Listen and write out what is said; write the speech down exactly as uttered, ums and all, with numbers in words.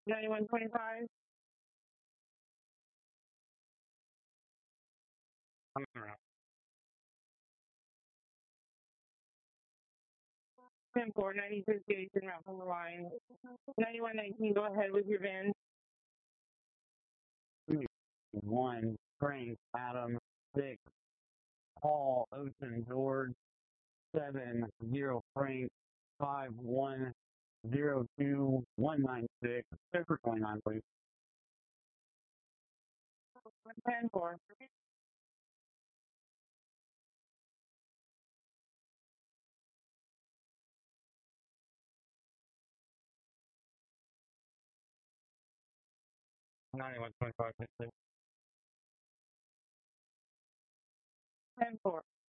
ninety-one twenty-five. ten four, ninety fifty-eight, en route from the line. ninety-one nineteen, go ahead with your van. One, Frank, Adam, six, Paul, Ocean, George, seven, zero, Frank, five, one, zero, two, one, nine, six, Super twenty-nine, please. ten four. ninety-one twenty-five, please. ten four.